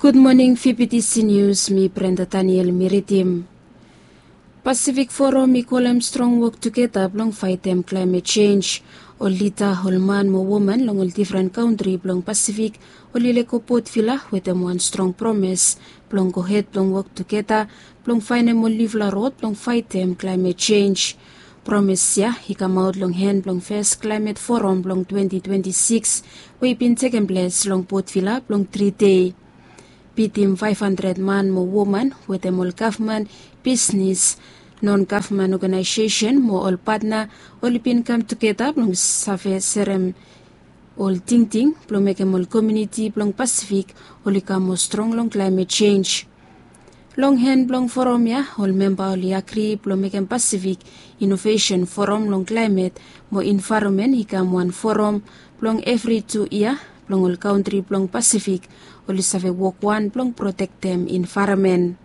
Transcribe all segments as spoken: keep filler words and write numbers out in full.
Good morning, V P T C News. Mi Brenda Daniel Miritim. Pacific Forum mi kolem strong work together blong fight them climate change. Olita holman mo woman long all different country blong Pacific olile ko pot villa with them one strong promise. Blong go head blong work together blong find them live la road blong fight them climate change. Promise ya he come out long hand blong first climate forum blong twenty twenty-six we been taken place long pot villa blong three day. Pitim five hundred man mo woman with them all government, business, non-government organization mo all partner all been come together blong save serem all ting ting blong make all community blong Pacific all come mo strong long climate change. Long hand blong forum ya all member all yakri blong make Pacific innovation forum long climate mo environment hikam one forum blong every two year blong all country blong Pacific all save work one blong protect them environment.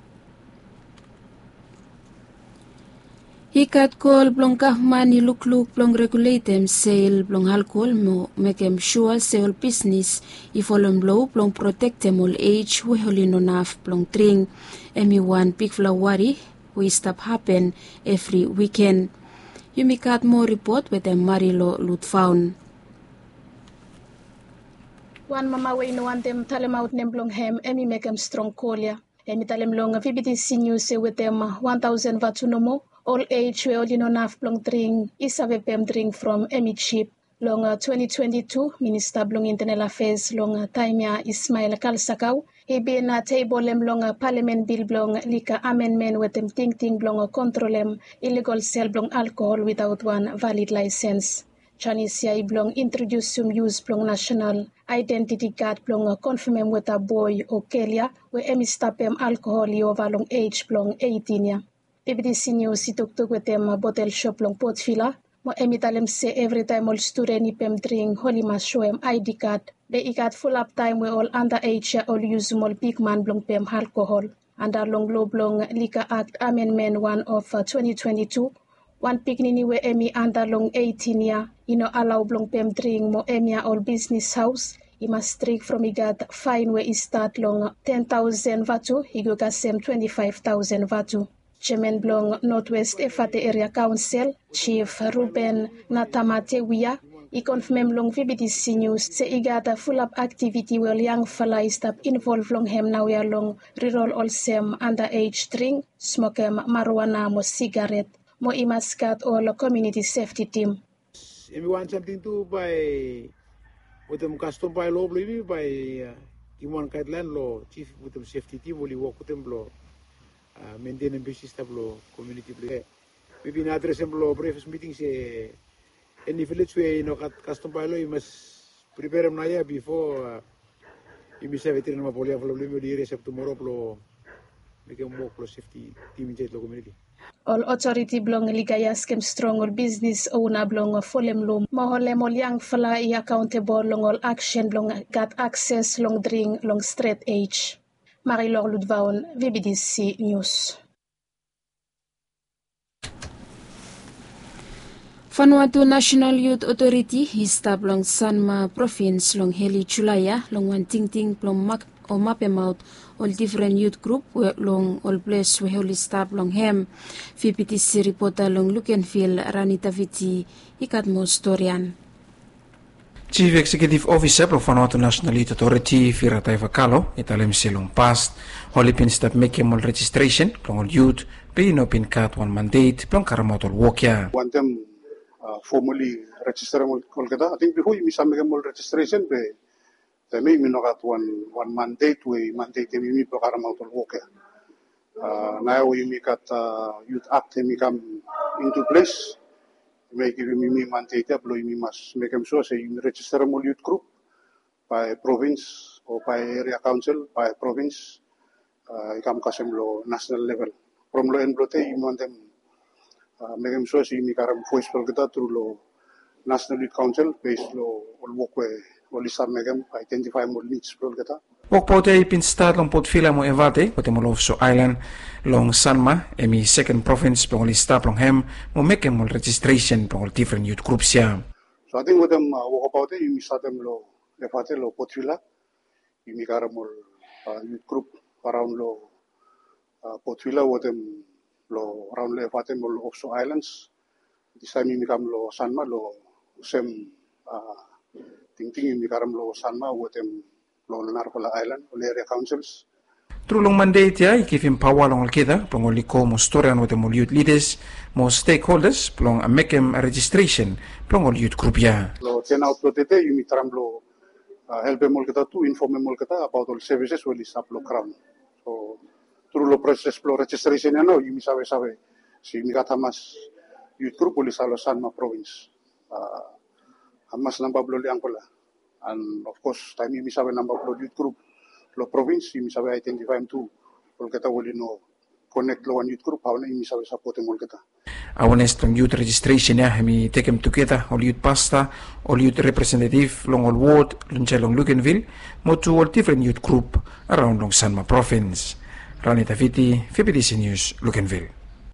Hikat kol blong kahman iluk-luk blong regulate them sale blong alcohol mo make them sure sale business if all blow blong protect them all age we holi no naf blong drink emi one big flowari we stop happen every weekend. You make out more report with them Marilo Lutfound. Wan mama we no want them talem out nem blong hem emi make them strong kolia emi talem long V B T C news with them one thousand vatunomo all age we only no naf blong drink isave pem drink from emi chip long uh, twenty twenty-two minister blong internal affairs long uh, time ya Ismail Kalsakau he been a uh, table em long uh, parliament bill blong lika amendment with them ting ting blong uh, control em illegal sell blong alcohol without one valid license. Chinese ya blong introduce some use blong national identity card blong confirm with a boy o Kelia we emi stop em alcohol yo valong age blong eighteen ya. V B T C news ituk tuk with them bottle shop blong pot fila mo emi talem say every time all student ipem drink holy must show em I D card. They ikat full up time we all underage ya all use small big man blong pem alcohol. Under long low blong Liquor Act Amendment one of uh, twenty twenty-two one piknini we emi under long eighteen ya you know allow blong pem drink mo emi all business house i must strict from i got fine we i start long ten thousand vatu i go gasem twenty-five thousand vatu. Chairman blong Northwest Efate Area Council Chief Ruben Natamate Wia i confirm long V B T C news se i got a full up activity well young fella is stop involved long hem now we are long reroll all sem underage drink smoke em marijuana mo cigarette mo i must got all community safety team. If you want something to buy with them custom by law, maybe by uh, human guideline law, chief with them safety team, will work with them law, uh, maintain and business law, community play. Maybe in address them law, previous meetings, uh, any village where you know custom by law, you must prepare them now before uh, you must have it in a poly of law, maybe the tomorrow law, make them work for safety team in the community. All authority blong ligayas kem strong all business owner blong folem lo mahole mo yang fala i accountable long all action blong got access long drink long straight age. Marie-Laure Ludvaun, V B T C News. Vanuatu National Youth Authority histab long Sanma province long heli chulaya long wan ting ting blong mak o mapemaut all different youth group long all place we holy stab long hem V P T C reporter long Lukenfield Ranita Viti ikat mo storian. Chief Executive Officer of Vanuatu National Youth Authority Firatai Vakalo italem silong past holy pin step make all registration long all youth pin open cat one mandate long karamotol walkya. Want them uh, formally register all kada. I think before you some make all registration be the may no got one one mandate we mandate we mi karamotol walkya. Uh, now we make at uh, youth act we come into place. Make give me mandate upload me must make them sure say you register all youth group by province or by area council by province uh come kasem lo national level from lo and blote you want them uh, make them sure say me karam voice kita through lo national youth council based lo all work we all is make them identify more needs pro kita. Wok po te ipin start long pot fila mo evate po te mo Lofso Island long Sanma emi second province po li start long hem mo make mo registration po different youth groups ya. So I think with them uh, wok po te imi sa them lo evate lo pot fila imi karam mo uh, youth group around lo uh, Port Vila watem lo around le fatem lo Offshore Islands. This time mi kam lo Sanma lo sem uh, tingting mi karam lo Sanma watem lo Narkola Island o area councils. Trulong mandate ya ikifim pawa long alkeda plong oliko mo story ano mo youth leaders mo stakeholders plong amekem registration plong ol youth group ya. Lo ten out lo tete yumi taram lo uh, help mol kita tu inform mol kita about all services well is lo crown. So through lo process lo registration ano yumi sabe sabe si mi kata mas youth group oli salo Sanma province. Uh, amas namba blo li angkola. And of course time yumi sabe namba blo youth group lo province yumi sabe identify tu pol kita woli no connect lo one youth group hauna yumi sabe support mol kita. Awareness tong youth registration ya hemi take them together all youth pasta all youth representative long all ward lunche long Luganville mo to all different youth group around long Sanma province. Rani Taviti, F B D C News, Luganville.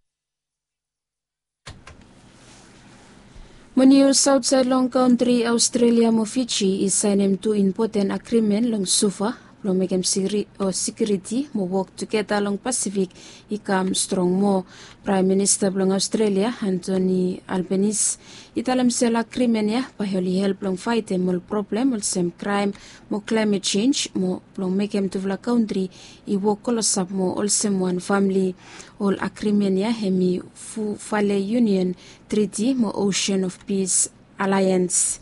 Mo news outside long country Australia mo Fiji is signing two important agreement long SUFA long make o security mo work together long Pacific ikam strong mo. Prime Minister long Australia Anthony Albanese italam sel agreement ya paholi help long fight mo problem mo same crime mo climate change mo long make em to vla country I work kolosap mo all same one family all agreement ya hemi fu fale union treaty mo Ocean of Peace Alliance.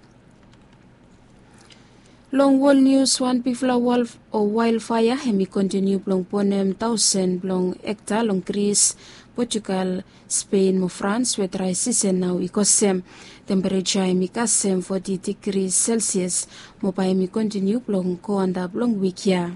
Long world news one pifla wolf or wildfire hemi continue blong ponem thousand blong hectare long Greece, Portugal, Spain mo France with dry season now ikosem temperature hemi kasem forty degrees Celsius mo pa hemi continue blong ko anda blong week ya.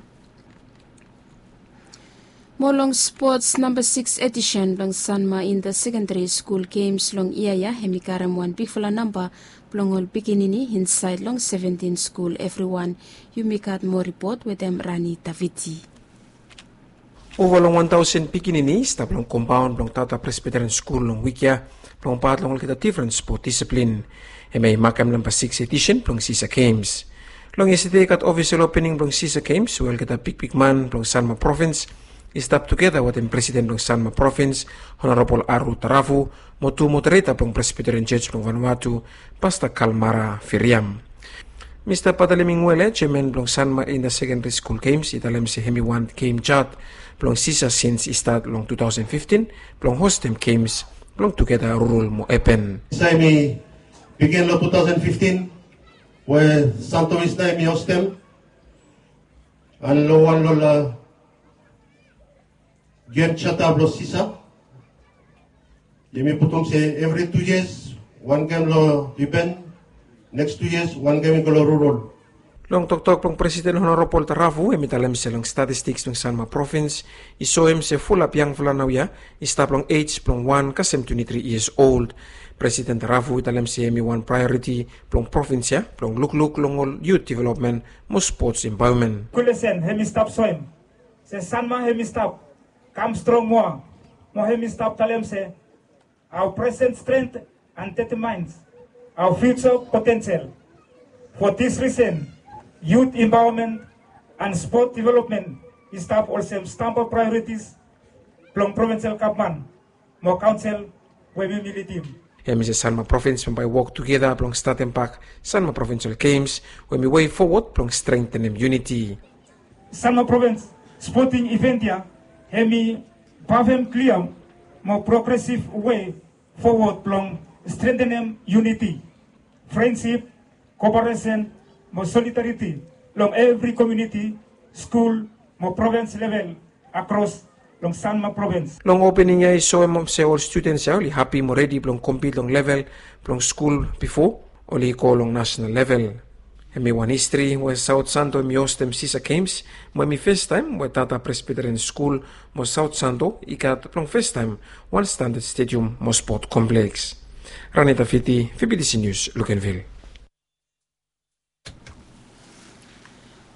Molong sports number six edition blong Sanma in the secondary school games long iaya hemi karam one pifla number Plongol Pikinini inside long seventeen school everyone. You make out more report with them Rani Taviti. Over long one thousand Pikinini sta plong compound plong Tata Presbyterian School long Wikia plong pat long kita different sport discipline. E may makam lang pa six edition plong Sisa Games. Long isite kat official opening plong Sisa Games well kita Pik Pik Man plong Sanma Province is stop together with the President plong Sanma Province Honorable Aru Tarafu motu moderator plong Presbyterian Church plong Vanuatu Pasta Kalmara Firiam. Mister Patalimingwele, Chairman plong Sanma in the secondary school games, italem si Hemi one game chat plong Sisa since start long two thousand fifteen plong host them games plong together rural mo epen. Sami begin lo two thousand fifteen where Santo Vista mi host them and lo one lo la game chat ablo Sisa. Yemi putum se every two years one game lo depend. Next two years, one game in rural. Long tok-tok pong President Honorable Tarafu, emitalam silang statistics ng Sanma Province, isoem se full up yang Fulanawya, istap long age plong one kasem twenty-three years old. President Tarafu italam si emi one priority plong provincia, plong look-look long youth development mo sports environment. Kulesen hemi stop soim, se Sanma hemi stop, come strong mo, mo hemi stop talem se, our present strength and determines our future potential. For this reason, youth empowerment and sport development is top also stamp priorities from provincial government, more council, where we meet team. Hemi sa Sanma Province when by work together plong start impact Sanma Provincial Games when we way forward plong strengthen them unity. Sanma Province sporting event ya, hemi pavem clear, more progressive way forward plong strengthen them unity, friendship, cooperation, more solidarity along every community, school, more province level across long Sanma Province. Long opening ay so em se all students ya li happy mo ready plong compete long level plong school before oli ko long national level. Emi one history was South Santo mi hostem Sisa Games mo mi first time wa Tata Presbyterian School mo South Santo ikat plong first time one standard stadium mo sport complex. Rani Taviti, F B D C News, Luganville.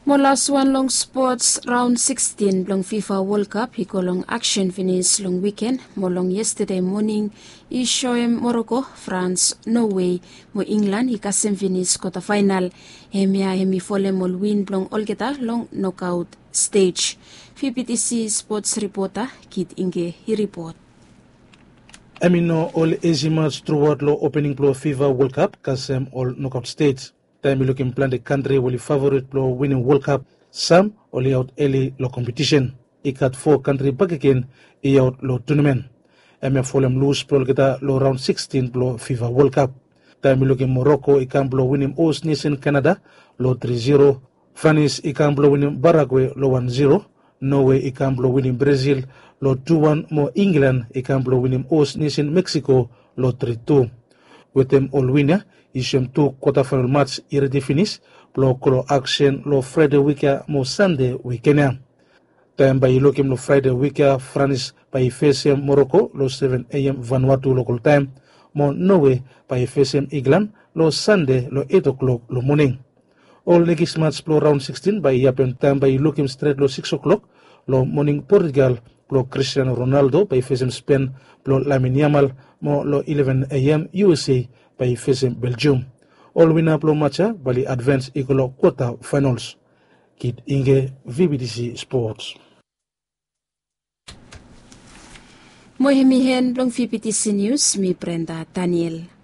Mo last one long sports round sixteen long FIFA World Cup hiko long action finish long weekend mo long yesterday morning I show Morocco, France, Norway mo England hika semifinals quarter final hemia hemi fole mo win long olgeta long knockout stage. V P T C sports reporter Kit Inge he report. Amino all easy match throughout lo opening blow FIFA World Cup kasem all knockout stage. Time looking plan the country will favorite blow winning World Cup. Some only out early lo competition. Ikat four country back again I out lo tournament. M F Folem lose pro kita lo round sixteen blow FIFA World Cup. Time looking Morocco ikan blow winning host nation Canada lo three zero. France ikan blow winning Paraguay lo one zero. Norway ikan blow winning Brazil lo two one. Mo England ikan blow winning host nation Mexico lo three two. With them all winner, ishem two quarterfinal match already finish. Lo kolo action lo Friday weekend mo Sunday weekend. Time by looking lo Friday weekend France by facing Morocco lo seven A M Vanuatu local time. Mo Norway by facing England lo Sunday lo eight o'clock lo morning. All next match lo round sixteen by yapen time by looking straight lo six o'clock lo morning Portugal lo Cristiano Ronaldo by facing Spain lo Lamine Yamal mo lo eleven A M U S A by facing Belgium. All winner lo matcha bali advance ikolo quarter finals. Kid Inge V B T C Sports. Mohemihen long V B T C News mi Brenda Daniel.